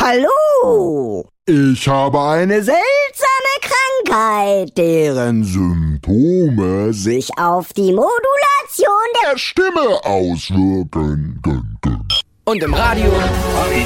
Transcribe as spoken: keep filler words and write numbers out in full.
Hallo! Ich habe eine seltsame Krankheit, deren Symptome sich auf die Modulation der Stimme auswirken. Und im Radio